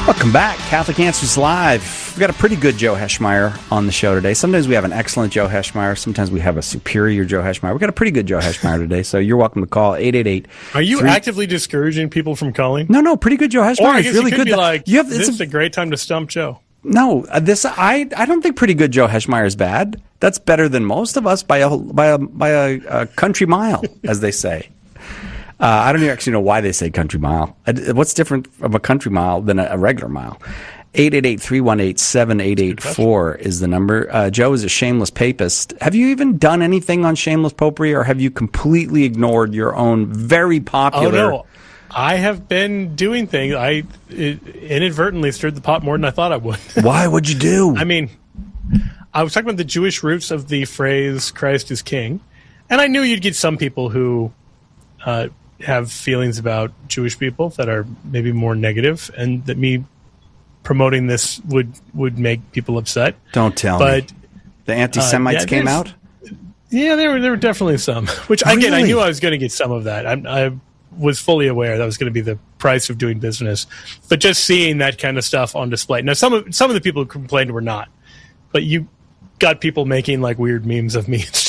Welcome back, Catholic Answers Live. We've got a pretty good Joe Heschmeyer on the show today. Sometimes we have an excellent Joe Heschmeyer. Sometimes we have a superior Joe Heschmeyer. We've got a pretty good Joe Heschmeyer today, so you're welcome to call 888. Are you actively discouraging people from calling? No, pretty good Joe Heschmeyer. Or I guess it's really you could good. Be like, this is a great time to stump Joe. No, I don't think pretty good Joe Heschmeyer is bad. That's better than most of us by a country mile, as they say. I don't actually know why they say country mile. What's different from a country mile than a regular mile? 888-318-7884 is the number. Joe is a shameless papist. Have you even done anything on shameless popery, or have you completely ignored your own very popular... Oh, no. I have been doing things. I inadvertently stirred the pot more than I thought I would. Why? What'd you do? I mean, I was talking about the Jewish roots of the phrase Christ is King, and I knew you'd get some people who have feelings about Jewish people that are maybe more negative, and that me promoting this would make people upset. Don't tell me. But the anti-Semites came out? Yeah, there were definitely some. Which, again, Really? I knew I was going to get some of that. I was fully aware that was going to be the price of doing business. But just seeing that kind of stuff on display. Now, some of the people who complained were not. But you got people making like weird memes of me